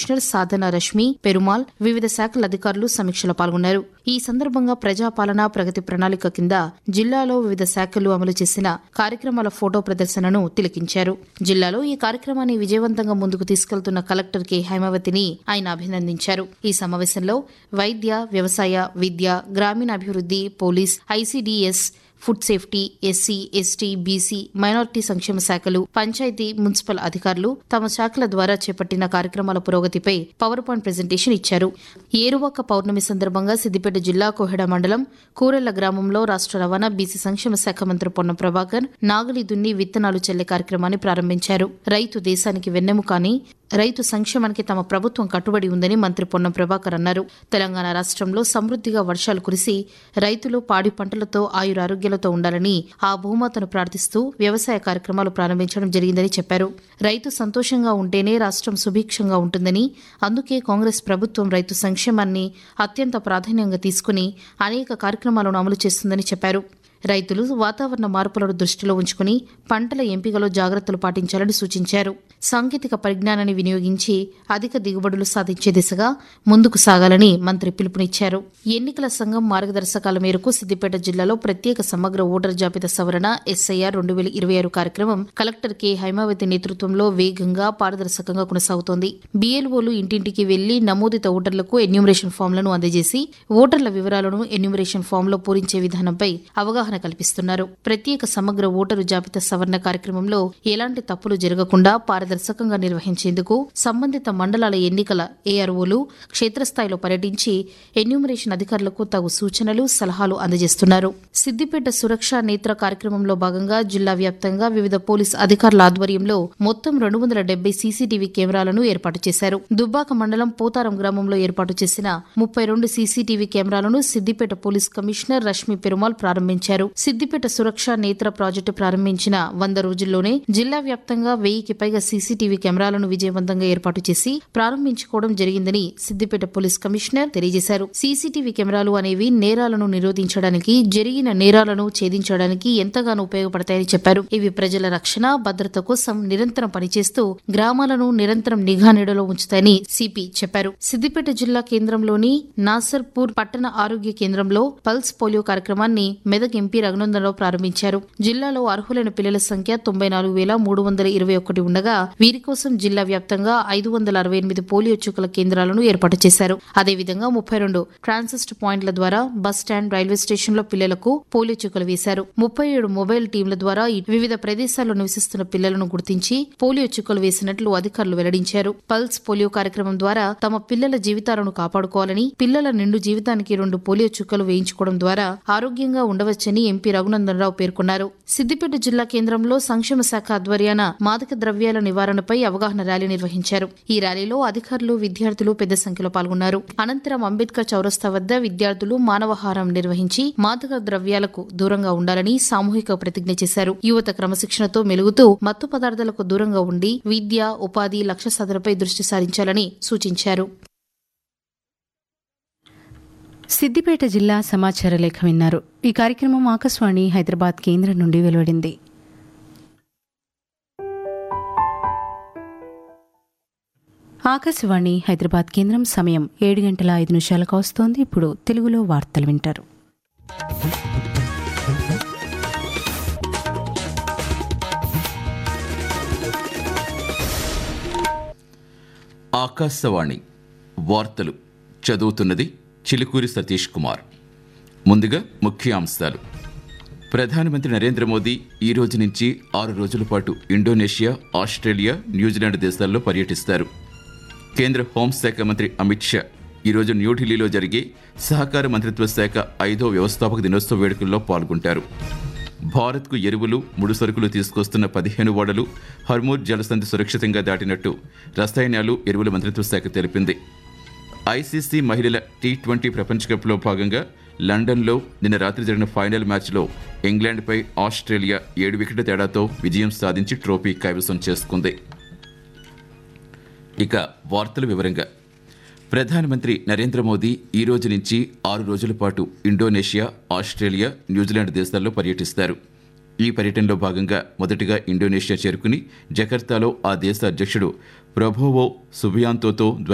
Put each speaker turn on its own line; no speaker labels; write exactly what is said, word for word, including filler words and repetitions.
Commissioner సాధన రష్మి పెరుమాల్ వివిధ శాఖల అధికారులు సమీక్షలో పాల్గొన్నారు. ఈ సందర్భంగా ప్రజాపాలన ప్రగతి ప్రణాళిక కింద జిల్లాలో వివిధ శాఖలు అమలు చేసిన కార్యక్రమాల ఫోటో ప్రదర్శనను తిలకించారు. జిల్లాలో ఈ కార్యక్రమాన్ని విజయవంతంగా ముందుకు తీసుకెళ్తున్న కలెక్టర్ కె హైమావతిని ఆయన అభినందించారు. ఈ సమావేశంలో వైద్య, వ్యవసాయ, విద్య, గ్రామీణాభివృద్ది, police, ICDS, food safety, SC, ST, BC, minority సంక్షేమ శాఖలు, పంచాయతీ, మున్సిపల్ అధికారులు తమ శాఖల ద్వారా చేపట్టిన కార్యక్రమాల పురోగతిపై పవర్ పాయింట్ ప్రెజెంటేషన్ ఇచ్చారు. ఏరువాక పౌర్ణమి సందర్భంగా సిద్దిపేట జిల్లా కోహెడ మండలం కూరెళ్ల గ్రామంలో రాష్ట్ర రవాణా బీసీ సంక్షేమ శాఖ మంత్రి పొన్నం ప్రభాకర్ నాగలి దున్ని విత్తనాలు చల్లే కార్యక్రమాన్ని ప్రారంభించారు. రైతు దేశానికి వెన్నెముకని, రైతు సంక్షేమానికి తమ ప్రభుత్వం కట్టుబడి ఉందని మంత్రి పొన్నం ప్రభాకర్ అన్నారు. తెలంగాణ రాష్ట్రంలో సమృద్దిగా వర్షాలు కురిసి రైతులు పాడి పంటలతో ఆయురారోగ్యాలతో ఉండాలని ఆ భూమాతను ప్రార్థిస్తూ వ్యవసాయ కార్యక్రమాలు ప్రారంభించడం జరిగిందని చెప్పారు. రైతు సంతోషంగా ఉంటేనే రాష్ట్రం సుభిక్షంగా ఉంటుందని, అందుకే కాంగ్రెస్ ప్రభుత్వం రైతు సంక్షేమాన్ని అత్యంత ప్రాధాన్యంగా తీసుకుని అనేక కార్యక్రమాలను అమలు చేస్తుందని చెప్పారు. రైతులు వాతావరణ మార్పులను దృష్టిలో ఉంచుకుని పంటల ఎంపికలో జాగ్రత్తలు పాటించాలని సూచించారు. సాంకేతిక పరిజ్ఞానాన్ని వినియోగించి అధిక దిగుబడులు సాధించే దిశగా ముందుకు సాగాలని మంత్రి పిలుపునిచ్చారు. ఎన్నికల సంఘం మార్గదర్శకాల మేరకు సిద్దిపేట జిల్లాలో ప్రత్యేక సమగ్ర ఓటర్ జాబితా సవరణ ఎస్ఐఆర్ రెండు వేల ఇరవై ఆరు కార్యక్రమం కలెక్టర్ కె హైమావతి నేతృత్వంలో వేగంగా పారదర్శకంగా కొనసాగుతోంది. బీఎల్ఓలు ఇంటింటికి వెళ్లి నమోదిత ఓటర్లకు ఎన్యూమరేషన్ ఫామ్లను అందజేసి ఓటర్ల వివరాలను ఎన్యూమరేషన్ ఫామ్లో పూరించే విధానంపై అవగాహన కల్పిస్తున్నారు. ప్రత్యేక సమగ్ర ఓటరు జాబితా సవరణ కార్యక్రమంలో ఎలాంటి తప్పులు జరగకుండా పారదర్శకంగా నిర్వహించేందుకు సంబంధిత మండలాల ఎన్నికల ఏఆర్ఓలు క్షేత్రస్థాయిలో పర్యటించి ఎన్యూమరేషన్ అధికారులకు తగు సూచనలు, సలహాలు అందజేస్తున్నారు. సిద్దిపేట సురక్ష నేత్ర కార్యక్రమంలో భాగంగా జిల్లా వ్యాప్తంగా వివిధ పోలీస్ అధికారుల ఆధ్వర్యంలో మొత్తం రెండు వందల డెబ్బై సీసీటీవీ కెమెరాలను ఏర్పాటు చేశారు. దుబ్బాక మండలం పోతారం గ్రామంలో ఏర్పాటు చేసిన ముప్పై రెండు సీసీటీవీ కెమెరాలను సిద్దిపేట పోలీస్ కమిషనర్ రష్మి పెరుమాల్ ప్రారంభించారు. సిద్దిపేట సురక్ష నేత్ర ప్రాజెక్టు ప్రారంభించిన వంద రోజుల్లోనే జిల్లా వ్యాప్తంగా వెయ్యికి పైగా సీసీటీవీ కెమెరాలను విజయవంతంగా ఏర్పాటు చేసి ప్రారంభించుకోవడం జరిగిందని సిద్దిపేట పోలీస్ కమిషనర్ తెలియజేశారు. సీసీటీవీ కెమెరాలు అనేవి నేరాలను నిరోధించడానికి, జరిగిన నేరాలను ఛేదించడానికి ఎంతగానో ఉపయోగపడతాయని చెప్పారు. ఇవి ప్రజల రక్షణ, భద్రత కోసం నిరంతరం పనిచేస్తూ గ్రామాలను నిరంతరం నిఘా నీడలో ఉంచుతాయని సిపి చెప్పారు. సిద్దిపేట జిల్లా కేంద్రంలోని నాసర్పూర్ పట్టణ ఆరోగ్య కేంద్రంలో పల్స్ పోలియో కార్యక్రమాన్ని మెదక్ ఎంపీ రఘునందనరావు ప్రారంభించారు. జిల్లాలో అర్హులైన పిల్లల సంఖ్య తొంభై నాలుగు వేల మూడు వందల ఇరవై ఒకటి ఉండగా వీరి కోసం జిల్లా వ్యాప్తంగా ఐదు వందల అరవై ఎనిమిది పోలియో చుక్కల కేంద్రాలను ఏర్పాటు చేశారు. అదేవిధంగా ముప్పై రెండు ట్రాన్సిస్ట్ పాయింట్ల ద్వారా బస్టాండ్, రైల్వే స్టేషన్లో పిల్లలకు పోలియో చుక్కలు వేశారు. ముప్పై ఏడు మొబైల్ టీంల ద్వారా వివిధ ప్రదేశాల్లో నివసిస్తున్న పిల్లలను గుర్తించి పోలియో చుక్కలు వేసినట్లు అధికారులు వెల్లడించారు. పల్స్ పోలియో కార్యక్రమం ద్వారా తమ పిల్లల జీవితాలను కాపాడుకోవాలని, పిల్లల నిండు జీవితానికి రెండు పోలియో చుక్కలు వేయించుకోవడం ద్వారా ఆరోగ్యంగా ఉండవచ్చని ఎంపీ రఘునందనరావు పేర్కొన్నారు. సిద్దిపేట జిల్లా కేంద్రంలో సంక్షేమ శాఖ ఆధ్వర్యాన మాదక ద్రవ్యాల నివారణపై అవగాహన ర్యాలీ నిర్వహించారు. ఈ ర్యాలీలో అధికారులు, విద్యార్థులు పెద్ద సంఖ్యలో పాల్గొన్నారు. అనంతరం అంబేద్కర్ చౌరస్తా వద్ద విద్యార్థులు మానవహారం నిర్వహించి మాదక ద్రవ్యాలకు దూరంగా ఉండాలని సామూహిక ప్రతిజ్ఞ చేశారు. యువత క్రమశిక్షణతో మెలుగుతూ మత్తు పదార్థాలకు దూరంగా ఉండి విద్య, ఉపాధి, లక్ష్య సాధనపై దృష్టి సారించాలని సూచించారు.
సిద్దిపేట జిల్లా సమాచార లేఖ విన్నారు. ఈ కార్యక్రమం ఆకాశవాణి హైదరాబాద్ కేంద్రం నుండి వెలువడింది. ఆకాశవాణి హైదరాబాద్ కేంద్రం సమయం ఏడు గంటల ఐదు నిమిషాలకు వస్తోంది. ఇప్పుడు తెలుగులో వార్తలు వింటారు.
ఆకాశవాణి వార్తలు చదువుతున్నది చిలుకూరి సతీష్ కుమార్. ముందుగా ముఖ్యాంశాలు. ప్రధానమంత్రి నరేంద్ర మోదీ ఈ రోజు నుంచి ఆరు రోజుల పాటు ఇండోనేషియా, ఆస్ట్రేలియా, న్యూజిలాండ్ దేశాల్లో పర్యటిస్తారు. కేంద్ర హోంశాఖ మంత్రి అమిత్ షా ఈరోజు న్యూఢిల్లీలో జరిగే సహకార మంత్రిత్వ శాఖ ఐదో వ్యవస్థాపక దినోత్సవ వేడుకల్లో పాల్గొంటారు. భారత్కు ఎరువులు, ముడి సరుకులు తీసుకొస్తున్న పదిహేను ఓడలు హర్మూర్ జలసంధి సురక్షితంగా దాటినట్టు రసాయనాలు, ఎరువుల మంత్రిత్వ శాఖ తెలిపింది. ఐసీసీ మహిళల టీ ట్వంటీ ప్రపంచ కప్లో భాగంగా లండన్లో నిన్న రాత్రి జరిగిన ఫైనల్ మ్యాచ్లో ఇంగ్లాండ్పై ఆస్ట్రేలియా ఏడు వికెట్ల తేడాతో విజయం సాధించి ట్రోఫీ కైవసం చేసుకుంది. ఇక వార్తల వివరంగా. ప్రధానమంత్రి నరేంద్ర మోదీ ఈ రోజు నుంచి ఆరు రోజుల పాటు ఇండోనేషియా, ఆస్ట్రేలియా, న్యూజిలాండ్ దేశాల్లో పర్యటిస్తారు. ఈ పర్యటనలో భాగంగా మొదటిగా ఇండోనేషియా చేరుకుని జకర్తాలో ఆ దేశ అధ్యక్షుడు ప్రబోవో సుబియాంతోతో